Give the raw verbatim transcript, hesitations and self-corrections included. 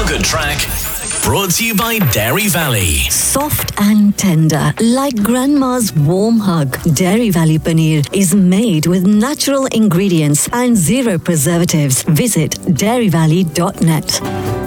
Feel Good track. Brought to you by Dairy Valley. Soft and tender, like grandma's warm hug. Dairy Valley paneer is made with natural ingredients and zero preservatives. Visit dairy valley dot net.